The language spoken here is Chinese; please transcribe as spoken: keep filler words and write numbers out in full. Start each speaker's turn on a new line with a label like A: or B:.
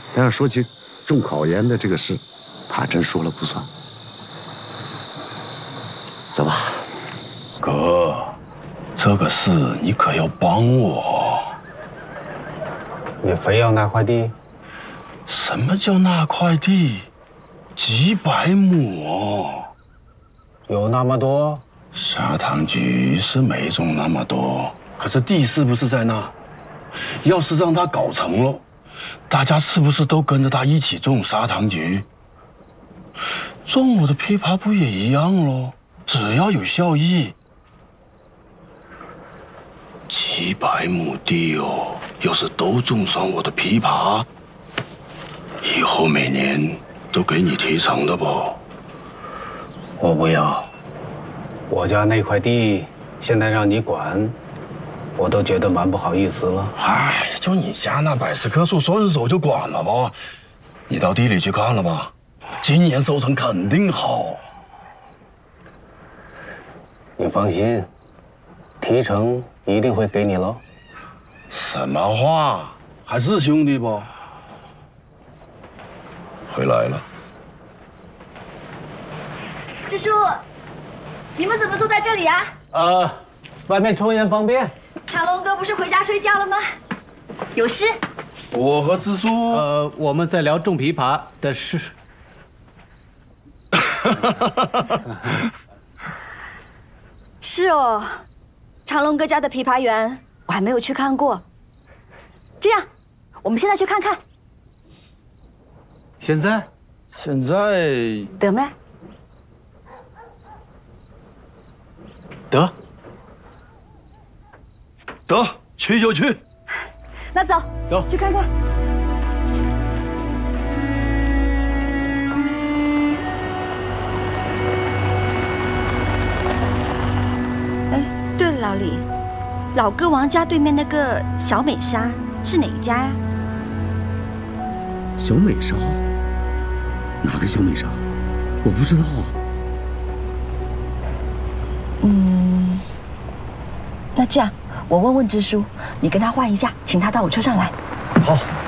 A: 但要说起种考研的这个事，他真说了不算。走吧，
B: 哥，这个事你可要帮我。
C: 你非要那块地？
B: 什么叫那块地？几百亩哦。
C: 有那么多？
B: 砂糖橘是没种那么多，可是地是不是在那？要是让他搞成了，大家是不是都跟着他一起种砂糖橘？种我的枇杷不也一样喽？只要有效益。几百亩地哦，要是都种上我的枇杷，以后每年都给你提成的不？
C: 我不要。我家那块地现在让你管，我都觉得蛮不好意思了。
B: 哎，就你家那百十棵树，顺手就管了吧？你到地里去看了吧？今年收成肯定好。
C: 你放心，提成一定会给你喽。
B: 什么话？还是兄弟不？回来了。
D: 支书，你们怎么坐在这里啊？
C: 呃，外面抽烟方便。
D: 长龙哥不是回家睡觉了吗？有事？
B: 我和支书，
C: 呃，我们在聊种枇杷的事。
D: 是哦，长龙哥家的枇杷园我还没有去看过。这样，我们现在去看看。
C: 现在？
B: 现在
D: 得没？
B: 得得，去就去。
D: 那走
C: 走
D: 去看看。哎，对了，老李，老歌王家对面那个小美莎是哪一家呀？
A: 小美莎？哪个小美莎？我不知道啊。
D: 嗯，那这样，我问问支书，你跟他换一下，请他到我车上来。
C: 好。